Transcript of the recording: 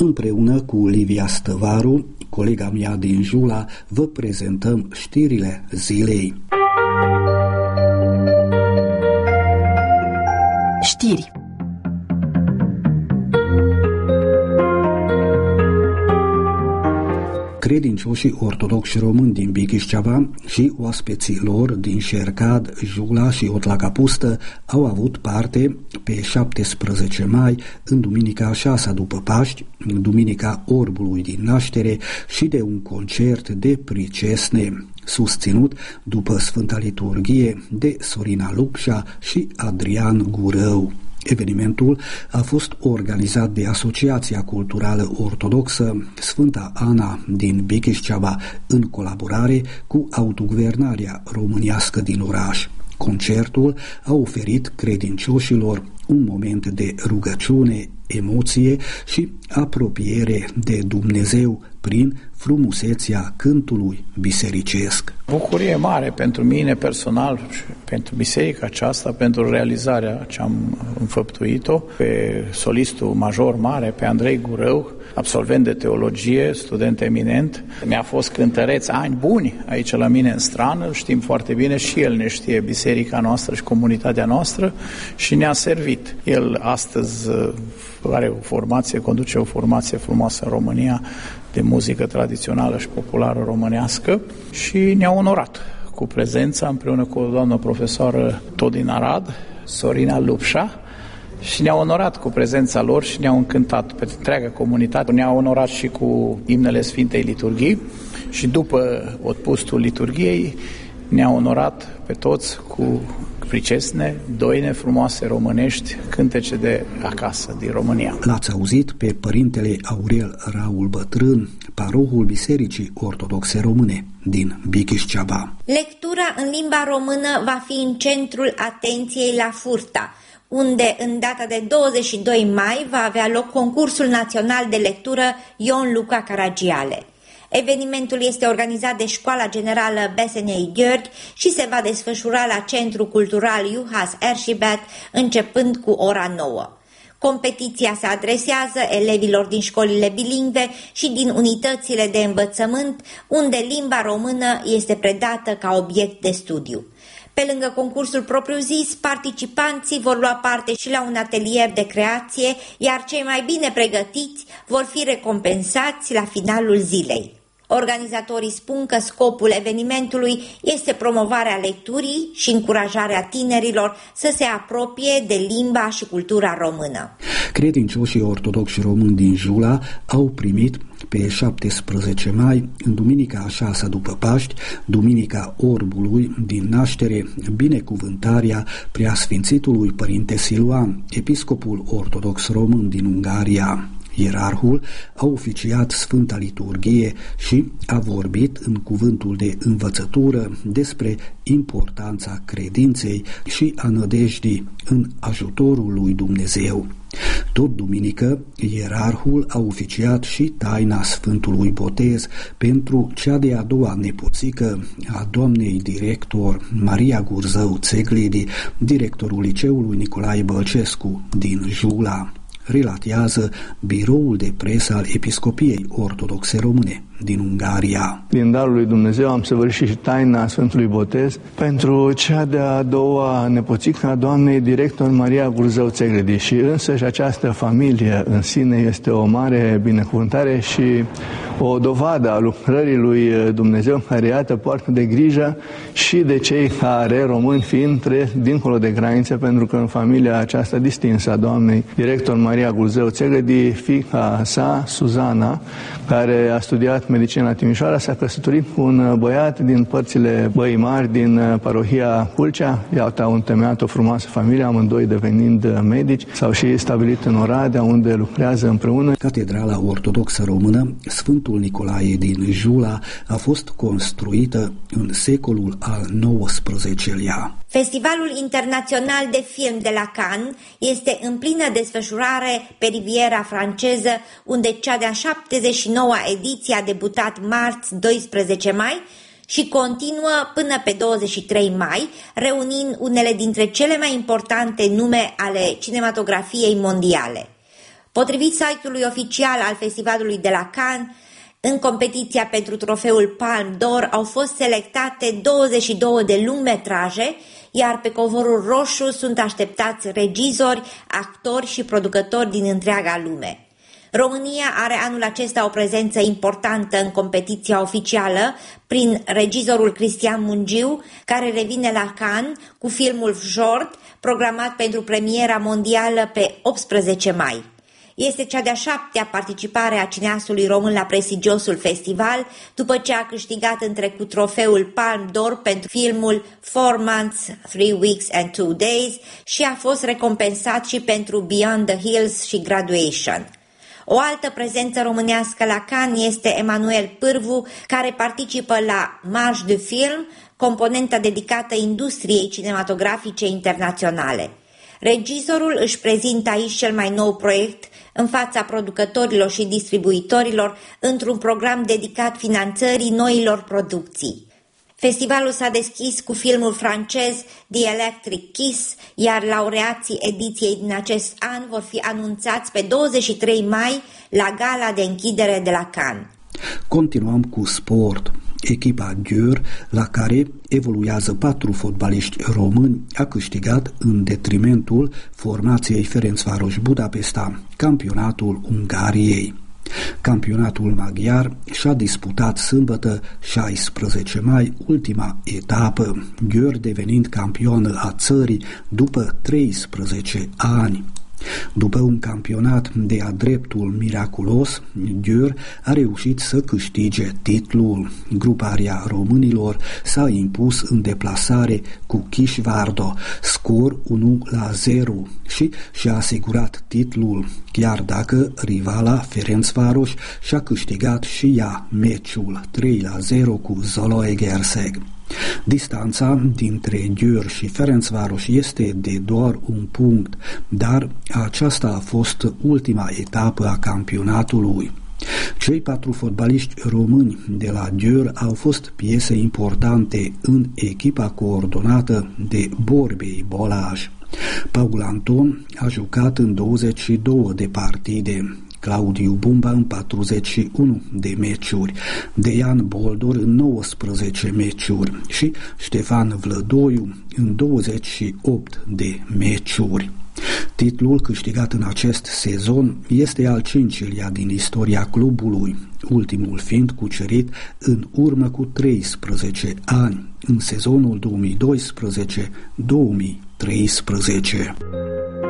Împreună cu Livia Stăvaru, colega mea din Jula, vă prezentăm știrile zilei. Știri. Credincioșii ortodoxi români din Bichișceava și oaspeții lor din Șercad, Jula și Otlacapustă au avut parte pe 17 mai, în duminica 6 după Paști, în duminica Orbului din Naștere și de un concert de pricesne, susținut după Sfânta Liturghie de Sorina Lupșa și Adrian Gurău. Evenimentul a fost organizat de Asociația Culturală Ortodoxă Sfânta Ana din Bichișceava în colaborare cu autoguvernarea românească din oraș. Concertul a oferit credincioșilor un moment de rugăciune, emoție și apropiere de Dumnezeu prin frumusețea cântului bisericesc. Bucurie mare pentru mine personal și pentru biserica aceasta, pentru realizarea ce am înfăptuit-o, pe solistul major mare, pe Andrei Gurău, absolvent de teologie, student eminent. Mi-a fost cântăreț ani buni aici la mine în strană, știm foarte bine și el ne știe biserica noastră și comunitatea noastră și ne-a servit. El astăzi are o formație, conduce o formație frumoasă în România de muzică tradițională și populară românească și ne-a onorat cu prezența împreună cu o doamnă profesoară tot din Arad, Sorina Lupșa, și ne-a onorat cu prezența lor și ne-au încântat pe întreaga comunitate. Ne-a onorat și cu imnele Sfintei Liturghii și după odpustul liturghiei ne-a onorat pe toți cu pricesne, doine frumoase românești, cântece de acasă, din România. L-ați auzit pe părintele Aurel Raul Bătrân, parohul Bisericii Ortodoxe Române din Bichișceava. Lectura în limba română va fi în centrul atenției la Furta, unde în data de 22 mai va avea loc concursul național de lectură Ion Luca Caragiale. Evenimentul este organizat de Școala Generală Besenei Gheorghi și se va desfășura la Centrul Cultural Juhas Erșibet începând cu ora 9. Competiția se adresează elevilor din școlile bilingve și din unitățile de învățământ, unde limba română este predată ca obiect de studiu. Pe lângă concursul propriu-zis, participanții vor lua parte și la un atelier de creație, iar cei mai bine pregătiți vor fi recompensați la finalul zilei. Organizatorii spun că scopul evenimentului este promovarea lecturii și încurajarea tinerilor să se apropie de limba și cultura română. Credincioșii ortodoxi români din Jula au primit pe 17 mai, în duminica a 6 după Paști, duminica Orbului din Naștere, binecuvântarea Preasfințitului Părinte Siluan, episcopul ortodox român din Ungaria. Ierarhul a oficiat Sfânta Liturghie și a vorbit în cuvântul de învățătură despre importanța credinței și a nădejdii în ajutorul lui Dumnezeu. Tot duminică, ierarhul a oficiat și taina Sfântului Botez pentru cea de-a doua nepoțică a doamnei director Maria Gurzău Țeglidi, directorul liceului Nicolae Bălcescu din Jula, relatează biroul de presă al Episcopiei Ortodoxe Române din Ungaria. Din darul lui Dumnezeu am săvârșit și taina Sfântului Botez pentru cea de-a doua nepoțică a doamnei director Maria Gurzău Țeglidi și însăși această familie în sine este o mare binecuvântare și o dovadă a lucrării lui Dumnezeu care iată poartă de grijă și de cei care, români fiind, dincolo de granițe, pentru că în familia aceasta distinsă a doamnei director Maria Gurzău Țeglidi, fiica sa, Suzana, care a studiat medicină la Timișoara, s-a căsătorit cu un băiat din părțile Băii Mari, din parohia Culcea. Iată, au întemeiat o frumoasă familie, amândoi devenind medici, s-au și stabilit în Oradea, unde lucrează împreună. Catedrala Ortodoxă Română Sfântul Nicolae din Jula a fost construită în secolul al XIX-lea. Festivalul Internațional de Film de la Cannes este în plină desfășurare pe Riviera franceză, unde cea de-a 79-a ediție a debutat marți 12 mai și continuă până pe 23 mai, reunind unele dintre cele mai importante nume ale cinematografiei mondiale. Potrivit site-ului oficial al festivalului de la Cannes, în competiția pentru trofeul Palme d'Or au fost selectate 22 de lungmetraje, iar pe covorul roșu sunt așteptați regizori, actori și producători din întreaga lume. România are anul acesta o prezență importantă în competiția oficială prin regizorul Cristian Mungiu, care revine la Cannes cu filmul Fjord, programat pentru premiera mondială pe 18 mai. Este cea de-a 7-a participare a cineastului român la prestigiosul festival, după ce a câștigat în trecut trofeul Palme d'Or pentru filmul 4 Months, 3 Weeks and 2 Days și a fost recompensat și pentru Beyond the Hills și Graduation. O altă prezență românească la Cannes este Emanuel Pârvu, care participă la Marche de Film, componenta dedicată industriei cinematografice internaționale. Regizorul își prezintă aici cel mai nou proiect în fața producătorilor și distribuitorilor într-un program dedicat finanțării noilor producții. Festivalul s-a deschis cu filmul francez The Electric Kiss, iar laureații ediției din acest an vor fi anunțați pe 23 mai la gala de închidere de la Cannes. Continuăm cu sport. Echipa Győr, la care evoluează 4 fotbaliști români, a câștigat în detrimentul formației Ferencváros Budapesta campionatul Ungariei. Campionatul maghiar și-a disputat sâmbătă 16 mai ultima etapă, Győr devenind campioană a țării după 13 ani. După un campionat de-a dreptul miraculos, Győr a reușit să câștige titlul. Gruparea românilor s-a impus în deplasare cu Kisvárda, scor 1-0 și și-a asigurat titlul, chiar dacă rivala Ferencváros și-a câștigat și ea meciul 3-0 cu Zalaegerszeg. Distanța dintre Győr și Ferencváros este de doar un punct, dar aceasta a fost ultima etapă a campionatului. Cei 4 fotbaliști români de la Győr au fost piese importante în echipa coordonată de Borbély Balázs. Paul Anton a jucat în 22 de partide, Claudiu Bumba în 41 de meciuri, Dejan Boldor în 19 meciuri și Ștefan Vlădoiu în 28 de meciuri. Titlul câștigat în acest sezon este al 5-lea din istoria clubului, ultimul fiind cucerit în urmă cu 13 ani, în sezonul 2012-2013.